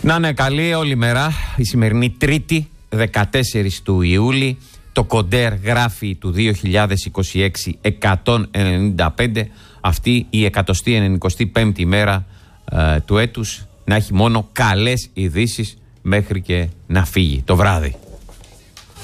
Να είναι καλή όλη μέρα. Η σημερινή Τρίτη, 14 του Ιούλη. Το Κοντέρ γράφει του 2026 195. Αυτή η 195η ημέρα του έτους να έχει μόνο καλές ειδήσεις μέχρι και να φύγει το βράδυ.